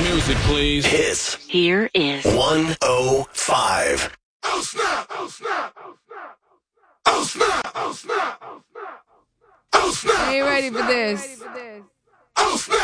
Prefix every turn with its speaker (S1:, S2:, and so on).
S1: music, please.
S2: Hits.
S3: Here is
S2: 105.
S4: Oh snap! Oh snap! Oh snap! Oh snap! Oh snap!
S5: Ain't ready for this.
S4: Oh snap!